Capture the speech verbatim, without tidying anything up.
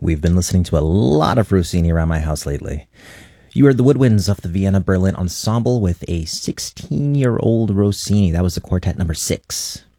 We've been listening to a lot of Rossini around my house lately. You heard the woodwinds of the Vienna Berlin Ensemble with a sixteen-year-old Rossini. That was the quartet number six.